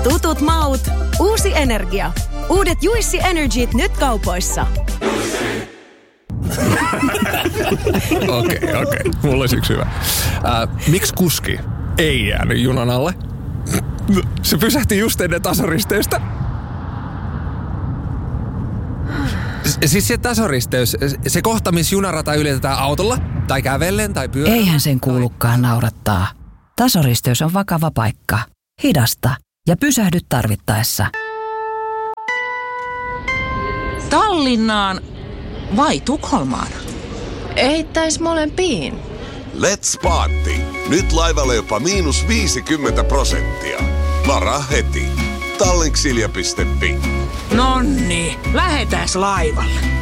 Tutut maut, uusi energia. Uudet Juicy Energyt nyt kaupoissa. Okei. Mulla olisi yksi hyvä. Miksi kuski ei jäänyt junan alle? Se pysähti just ennen tasoristeystä. Siis se tasoristeys, se kohta, missä junarata ylitetään autolla, tai kävellen, tai pyörällä. Eihän sen kuulukaan naurattaa. Tasoristeys on vakava paikka. Hidasta ja pysähdy tarvittaessa. Tallinnaan vai Tukholmaan? Eittäis molempiin. Let's party! Nyt laivalle jopa -50%. Varaa heti. Tallinksilja.fi. Nonni, lähetäs laivalle.